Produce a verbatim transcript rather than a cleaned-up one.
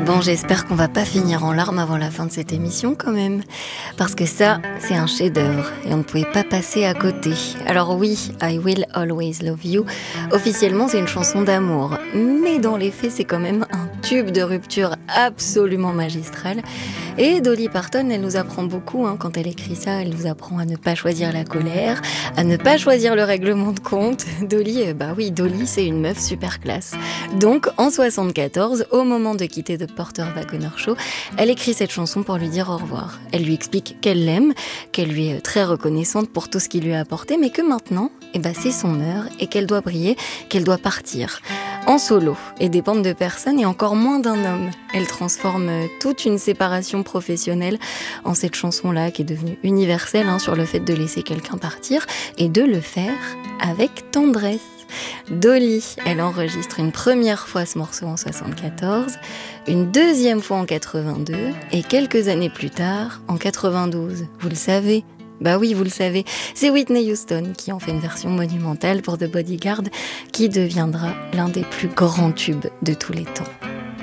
Bon, j'espère qu'on va pas finir en larmes avant la fin de cette émission quand même. Parce que ça, c'est un chef-d'œuvre et on ne pouvait pas passer à côté. Alors oui, I Will Always Love You, officiellement c'est une chanson d'amour. Mais dans les faits, c'est quand même un tube de rupture absolument magistral. Et Dolly Parton, elle nous apprend beaucoup hein, quand elle écrit ça. Elle nous apprend à ne pas choisir la colère, à ne pas choisir le règlement de compte. Dolly, euh, bah oui, Dolly, c'est une meuf super classe. Donc, en soixante-quatorze, au moment de quitter The Porter Wagoner Show, elle écrit cette chanson pour lui dire au revoir. Elle lui explique qu'elle l'aime, qu'elle lui est très reconnaissante pour tout ce qu'il lui a apporté, mais que maintenant, eh ben, c'est son heure et qu'elle doit briller, qu'elle doit partir. En solo, et dépendre de personne et encore moins d'un homme. Elle transforme toute une séparation professionnelle en cette chanson-là qui est devenue universelle hein, sur le fait de laisser quelqu'un partir et de le faire avec tendresse. Dolly, elle enregistre une première fois ce morceau en soixante-quatorze, une deuxième fois en quatre-vingt-deux et quelques années plus tard en quatre-vingt-douze. Vous le savez ? Bah oui, vous le savez, c'est Whitney Houston qui en fait une version monumentale pour The Bodyguard qui deviendra l'un des plus grands tubes de tous les temps.